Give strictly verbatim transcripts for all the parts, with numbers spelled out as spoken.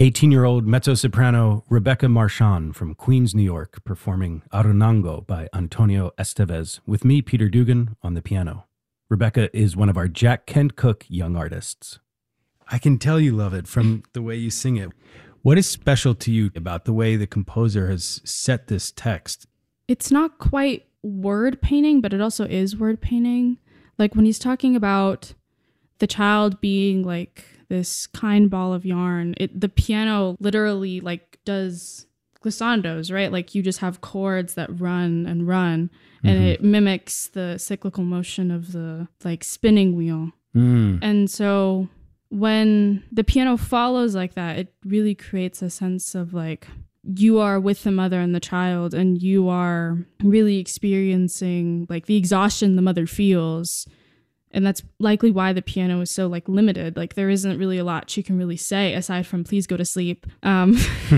eighteen-year-old mezzo-soprano Rebecca Marchand from Queens, New York, performing Arunango by Antonio Estevez, with me, Peter Dugan, on the piano. Rebecca is one of our Jack Kent Cooke young artists. I can tell you love it from the way you sing it. What is special to you about the way the composer has set this text? It's not quite word painting, but it also is word painting. Like when he's talking about the child being like this kind ball of yarn, it the piano literally like does glissandos, right? Like you just have chords that run and run, and mm-hmm. it mimics the cyclical motion of the like spinning wheel. Mm. And so when the piano follows like that, it really creates a sense of like you are with the mother and the child, and you are really experiencing like the exhaustion the mother feels. And that's likely why the piano is so like limited. Like there isn't really a lot she can really say aside from please go to sleep. Um,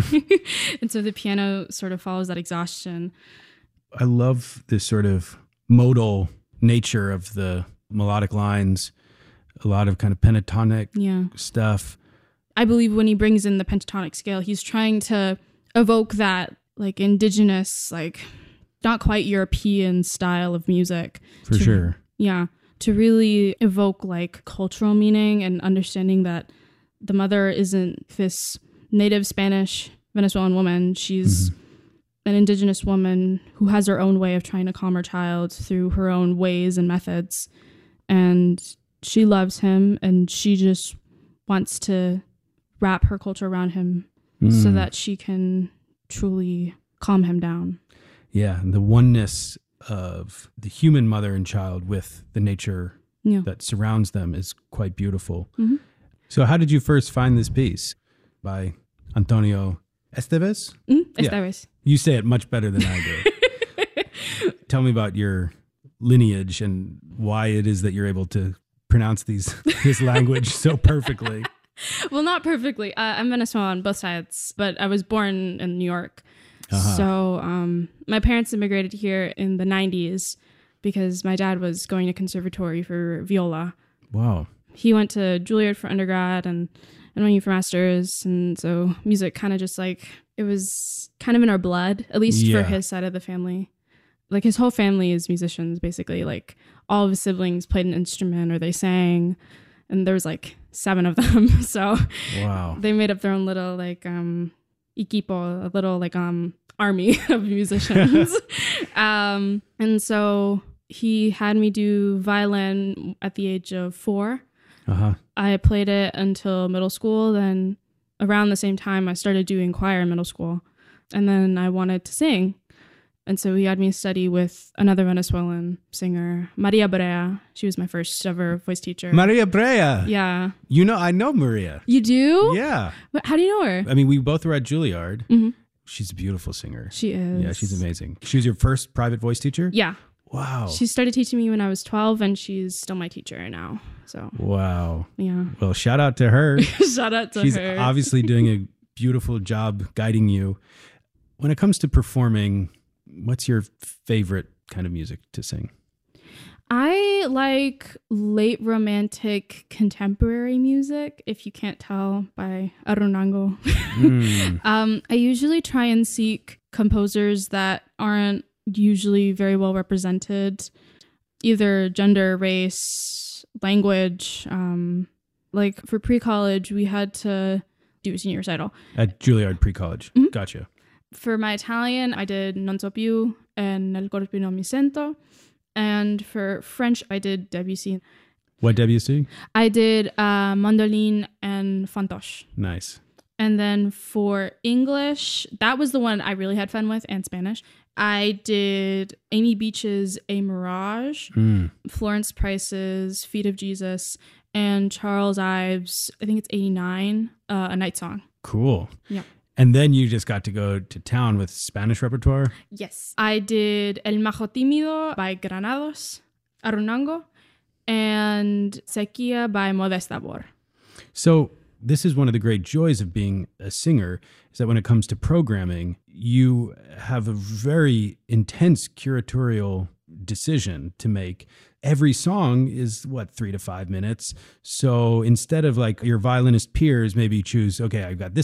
and so the piano sort of follows that exhaustion. I love this sort of modal nature of the melodic lines, a lot of kind of pentatonic yeah. stuff. I believe when he brings in the pentatonic scale, he's trying to evoke that like indigenous, like not quite European style of music. For to, sure. Yeah. To really evoke like cultural meaning and understanding that the mother isn't this native Spanish Venezuelan woman. She's mm-hmm. an indigenous woman who has her own way of trying to calm her child through her own ways and methods. And she loves him, and she just wants to wrap her culture around him mm. so that she can truly calm him down. Yeah, and the oneness of the human mother and child with the nature yeah. that surrounds them is quite beautiful. Mm-hmm. So how did you first find this piece by Antonio Estevez? Mm, Estevez. Yeah. You say it much better than I do. Tell me about your lineage and why it is that you're able to pronounce these this language so perfectly. Well, not perfectly. Uh, I'm Venezuelan on both sides, but I was born in New York. Uh-huh. So um, my parents immigrated here in the nineties because my dad was going to conservatory for viola. Wow. He went to Juilliard for undergrad and N Y U for masters. And so music kind of just like, it was kind of in our blood, at least yeah. for his side of the family. Like his whole family is musicians, basically. Like all of his siblings played an instrument or they sang. And there was like seven of them. So wow. they made up their own little like... um equipo, a little like um army of musicians. um and so he had me do violin at the age of four. Uh-huh. I played it until middle school. Then around the same time I started doing choir in middle school, and then I wanted to sing. And so he had me study with another Venezuelan singer, Maria Brea. She was my first ever voice teacher. Maria Brea. Yeah. You know, I know Maria. You do? Yeah. But how do you know her? I mean, we both were at Juilliard. Mm-hmm. She's a beautiful singer. She is. Yeah, she's amazing. She was your first private voice teacher? Yeah. Wow. She started teaching me when I was twelve, and she's still my teacher now. So. Wow. Yeah. Well, shout out to her. Shout out to she's her. She's obviously doing a beautiful job guiding you. When it comes to performing, what's your favorite kind of music to sing? I like late romantic contemporary music, if you can't tell by Arunango. Mm. um, I usually try and seek composers that aren't usually very well represented, either gender, race, language. Um, like for pre-college, we had to do a senior recital. At Juilliard pre-college. Mm-hmm. Gotcha. For my Italian, I did Non so più and Nel corpo non mi sento. And for French, I did Debussy. What Debussy? I did uh, Mandoline and Fantoche. Nice. And then for English, that was the one I really had fun with, and Spanish. I did Amy Beach's A Mirage, mm. Florence Price's Feet of Jesus, and Charles Ives', I think it's eighty-nine, uh, A Night Song. Cool. Yeah. And then you just got to go to town with Spanish repertoire? Yes. I did El Majo Tímido by Granados, Arunango, and Sequía by Modesta Bor. So this is one of the great joys of being a singer, is that when it comes to programming, you have a very intense curatorial decision to make. Every song is, what, three to five minutes. So instead of like your violinist peers, maybe you choose, okay, I've got this